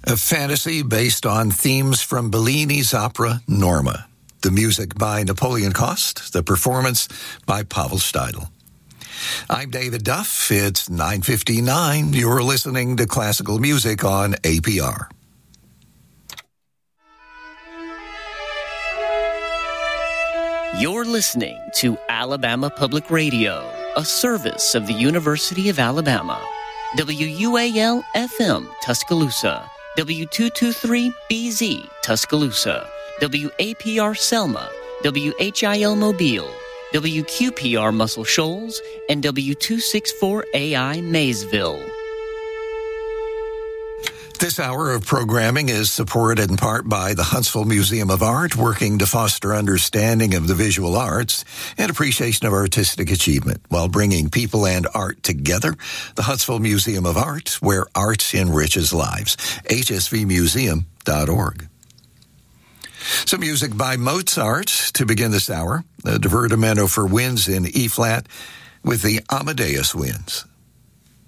A fantasy based on themes from Bellini's opera Norma. The music by Napoleon Cost, the performance by Pavel Steidl. I'm David Duff. It's 9:59. You're listening to classical music on APR. You're listening to Alabama Public Radio, a service of the University of Alabama. WUAL-FM Tuscaloosa, W223BZ Tuscaloosa, WAPR Selma, WHIL Mobile, WQPR Muscle Shoals, and W264AI Maysville. This hour of programming is supported in part by the Huntsville Museum of Art, working to foster understanding of the visual arts and appreciation of artistic achievement while bringing people and art together. The Huntsville Museum of Art, where art enriches lives. hsvmuseum.org. Some music by Mozart to begin this hour. The Divertimento for winds in E-flat with the Amadeus Winds.